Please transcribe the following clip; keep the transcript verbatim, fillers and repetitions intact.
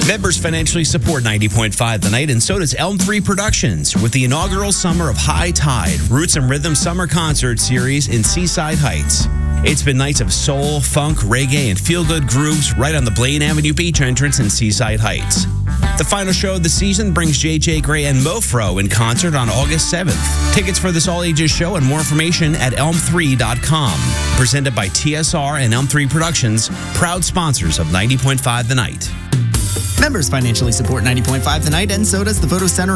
Members financially support ninety point five The Night, and so does Elm three Productions with the inaugural Summer of High Tide Roots and Rhythm Summer Concert Series in Seaside Heights. It's been nights of soul, funk, reggae, and feel-good grooves right on the Blaine Avenue Beach entrance in Seaside Heights. The final show of the season brings J J Gray and Mofro in concert on August seventh. Tickets for this all-ages show and more information at elm three dot com. Presented by T S R and Elm three Productions, proud sponsors of ninety point five The Night. Members financially support ninety point five The Night, and so does the Photo Center